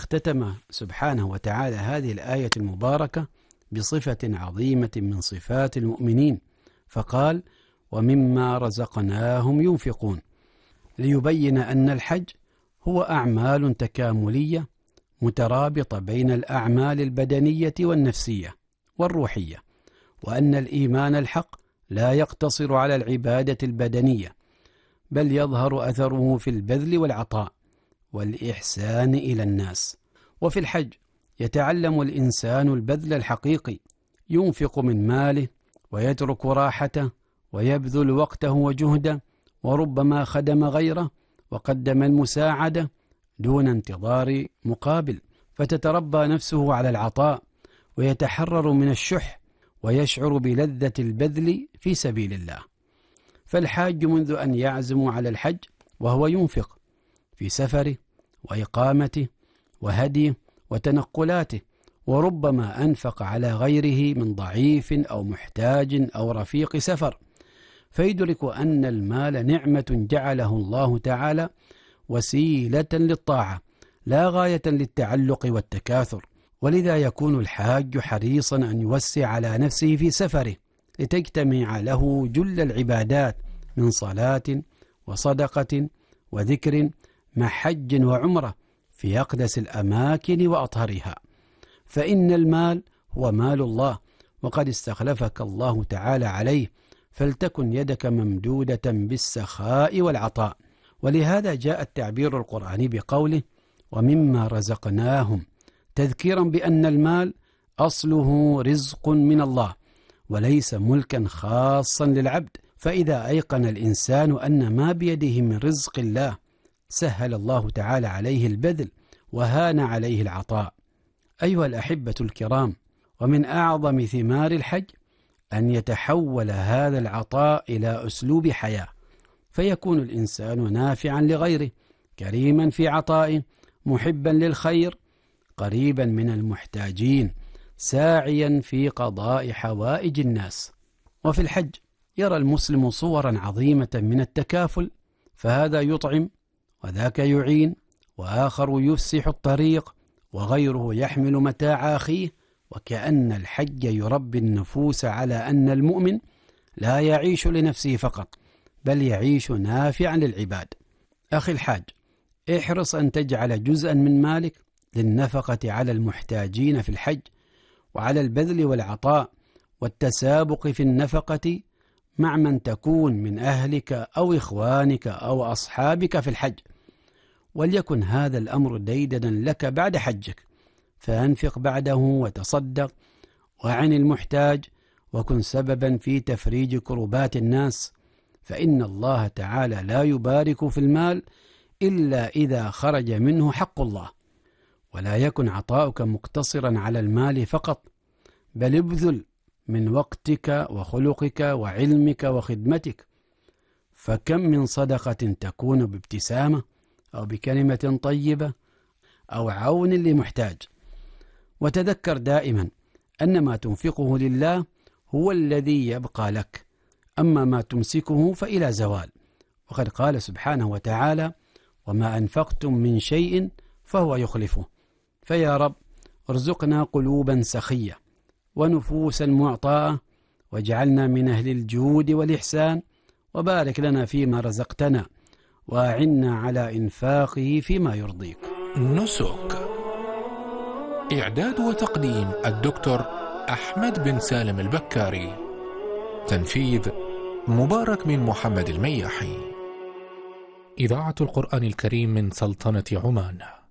اختتم سبحانه وتعالى هذه الآية المباركة بصفة عظيمة من صفات المؤمنين، فقال: ومما رزقناهم ينفقون، ليبين أن الحج هو أعمال تكاملية مترابطة بين الأعمال البدنية والنفسية والروحية، وأن الإيمان الحق لا يقتصر على العبادة البدنية، بل يظهر أثره في البذل والعطاء والإحسان إلى الناس. وفي الحج يتعلم الإنسان البذل الحقيقي، ينفق من ماله ويترك راحته ويبذل وقته وجهده، وربما خدم غيره وقدم المساعدة دون انتظار مقابل، فتتربى نفسه على العطاء ويتحرر من الشح ويشعر بلذة البذل في سبيل الله. فالحاج منذ أن يعزم على الحج وهو ينفق في سفره وإقامته وهديه وتنقلاته، وربما أنفق على غيره من ضعيف أو محتاج أو رفيق سفر، فيدرك أن المال نعمة جعله الله تعالى وسيلة للطاعة لا غاية للتعلق والتكاثر. ولذا يكون الحاج حريصا أن يوسع على نفسه في سفره لتجتمع له جل العبادات من صلاة وصدقة وذكر مع حج وعمرة في أقدس الأماكن وأطهرها، فإن المال هو مال الله، وقد استخلفك الله تعالى عليه، فلتكن يدك ممدودة بالسخاء والعطاء. ولهذا جاء التعبير القرآني بقوله: ومما رزقناهم، تذكيرا بأن المال أصله رزق من الله وليس ملكا خاصا للعبد، فإذا أيقن الإنسان أن ما بيده من رزق الله سهل الله تعالى عليه البذل وهان عليه العطاء. أيها الأحبة الكرام، ومن أعظم ثمار الحج أن يتحول هذا العطاء إلى أسلوب حياة، فيكون الإنسان نافعا لغيره، كريما في عطائه، محبا للخير، قريبا من المحتاجين، ساعيا في قضاء حوائج الناس. وفي الحج يرى المسلم صورا عظيمة من التكافل، فهذا يطعم وذاك يعين، وآخر يفسح الطريق، وغيره يحمل متاع أخيه، وكأن الحج يربي النفوس على أن المؤمن لا يعيش لنفسه فقط، بل يعيش نافعا للعباد. أخي الحاج، احرص أن تجعل جزءا من مالك للنفقة على المحتاجين في الحج، وعلى البذل والعطاء والتسابق في النفقة مع من تكون من أهلك أو إخوانك أو أصحابك في الحج، وليكن هذا الأمر ديدنا لك بعد حجك، فأنفق بعده وتصدق وعن المحتاج، وكن سببا في تفريج كربات الناس، فإن الله تعالى لا يبارك في المال إلا إذا خرج منه حق الله. ولا يكن عطاؤك مقتصرا على المال فقط، بل ابذل من وقتك وخلقك وعلمك وخدمتك، فكم من صدقة تكون بابتسامة أو بكلمة طيبة أو عون لمحتاج. وتذكر دائما أن ما تنفقه لله هو الذي يبقى لك، أما ما تمسكه فإلى زوال. وقد قال سبحانه وتعالى: وما أنفقتم من شيء فهو يخلفه. فيا رب ارزقنا قلوبا سخية ونفوسا معطاءة، واجعلنا من أهل الجود والإحسان، وبارك لنا فيما رزقتنا، وأعنا على إنفاقه فيما يرضيك. نسك. إعداد وتقديم الدكتور أحمد بن سالم البكاري. تنفيذ مبارك بن محمد المياحي. إذاعة القرآن الكريم من سلطنة عمان.